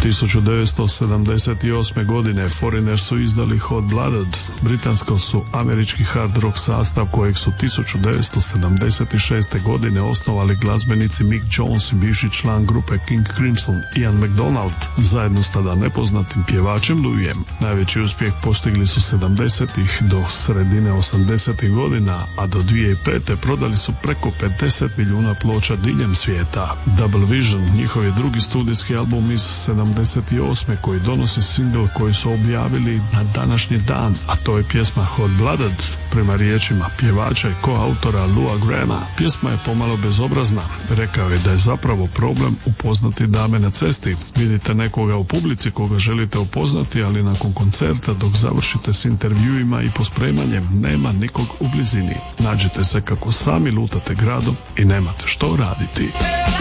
1978. godine Foreigners su izdali Hot Blooded, britansko su američki hard rock sastav kojeg su 1976. godine osnovali glazbenici Mick Jones i bivši član grupe King Crimson Ian MacDonald zajedno s tada nepoznatim pjevačem Louiem. Najveći uspjeh postigli su 70-ih do sredine 80-ih godina, a do 2005. prodali su preko 50 milijuna ploča diljem svijeta. Double Vision, njihov je drugi studijski album iz 78. koji donosi single koji su objavili na današnji dan, a to je pjesma Hot Blooded. Prema riječima pjevača i koautora Lua Grahama, pjesma je pomalo bezobrazna. Rekao je da je zapravo problem upoznati dame na cesti. Vidite nekoga u publici koga želite upoznati, ali nakon koncerta dok završite s intervjuima i pospremanjem nema nikog u blizini. Nađete se kako sami lutate gradom i nemate što raditi.